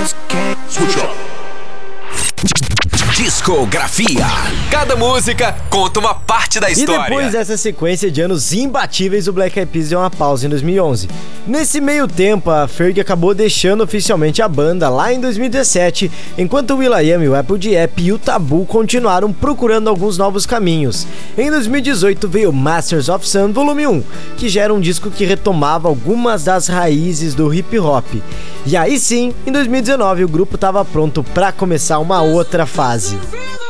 Puxa. Discografia. Cada música conta uma parte da história. E depois dessa sequência de anos imbatíveis, o Black Eyed Peas deu uma pausa em 2011. Nesse meio tempo, a Fergie acabou deixando oficialmente a banda lá em 2017, enquanto o will.i.am, o Apl.de.ap e o Tabu continuaram procurando alguns novos caminhos. Em 2018 veio Masters of Sun Volume 1, que já era um disco que retomava algumas das raízes do hip hop. E aí sim, em 2019 o grupo estava pronto para começar uma outra fase.